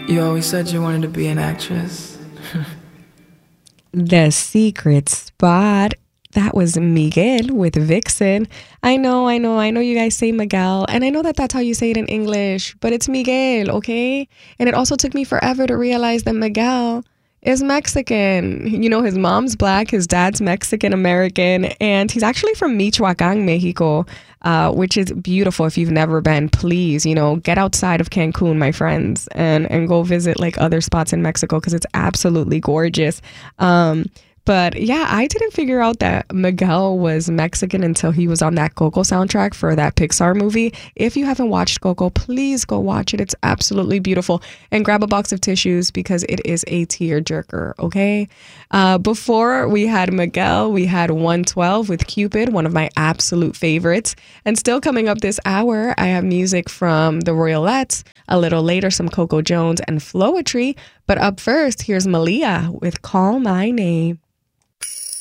You always said you wanted to be an actress. The Secret Spot. That was Miguel with Vixen. I know you guys say Miguel, and I know that that's how you say it in English, but it's Miguel, okay? And it also took me forever to realize that Miguel is Mexican. You know, his mom's black, his dad's Mexican American, and he's actually from Michoacan, Mexico, which is beautiful. If you've never been, please, get outside of Cancun, my friends, and go visit like other spots in Mexico because it's absolutely gorgeous. But yeah, I didn't figure out that Miguel was Mexican until he was on that Coco soundtrack for that Pixar movie. If you haven't watched Coco, please go watch it. It's absolutely beautiful. And grab a box of tissues because it is a tearjerker, okay? Before we had Miguel, we had 112 with Cupid, one of my absolute favorites. And still coming up this hour, I have music from the Royalettes. A little later, some Coco Jones and Floetry. But up first, here's Malia with Call My Name.